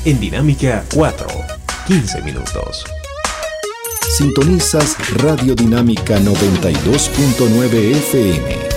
En Dinámica 4, 15 minutos. Sintonizas Radio Dinámica 92.9 FM.